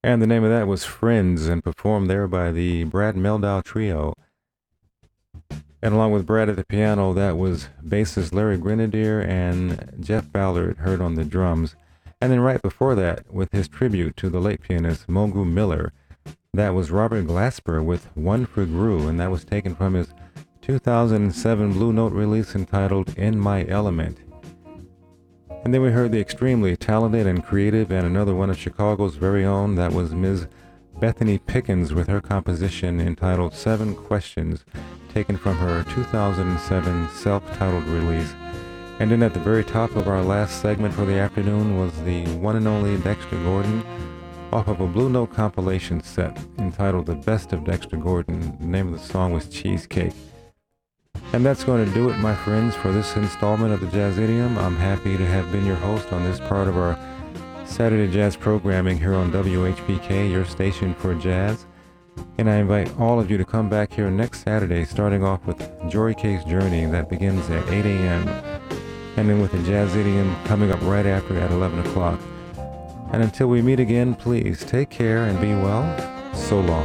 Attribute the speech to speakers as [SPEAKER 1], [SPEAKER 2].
[SPEAKER 1] And the name of that was Friends, and performed there by the Brad Meldau Trio. And along with Brad at the piano, that was bassist Larry Grenadier and Jeff Ballard heard on the drums. And then right before that, with his tribute to the late pianist Mogu Miller, that was Robert Glasper with One for Gru, and that was taken from his 2007 Blue Note release entitled In My Element. And then we heard the extremely talented and creative and another one of Chicago's very own, that was Ms. Bethany Pickens with her composition entitled Seven Questions, taken from her 2007 self-titled release. And then at the very top of our last segment for the afternoon was the one and only Dexter Gordon off of a Blue Note compilation set entitled The Best of Dexter Gordon. The name of the song was Cheesecake. And that's going to do it, my friends, for this installment of the Jazz Idiom. I'm happy to have been your host on this part of our Saturday jazz programming here on WHPK, your station for jazz. And I invite all of you to come back here next Saturday, starting off with Jory K's Journey that begins at 8 a.m. and then with the Jazz Idiom coming up right after at 11 o'clock. And until we meet again, please take care and be well. So long.